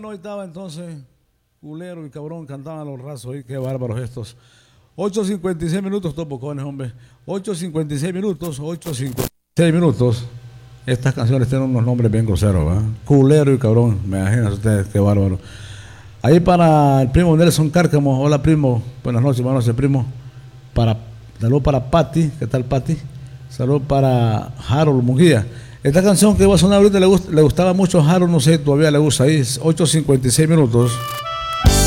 Bueno, ahí estaba entonces, culero y cabrón, cantaban los rasos ahí, qué bárbaros estos. 8:56 minutos, topocones, hombre. 8:56 minutos, 8:56 minutos. Estas canciones tienen unos nombres bien groseros, ¿verdad? Culero y cabrón, me imaginan ustedes, qué bárbaro. Ahí para el primo Nelson Cárcamo, hola primo, buenas noches, primo. Saludos para Patti, ¿qué tal Patti? Saludos para Harold Mujía. Esta canción que va a sonar ahorita le gustaba mucho a Harold, no sé, todavía le gusta ahí, 8:56 minutos.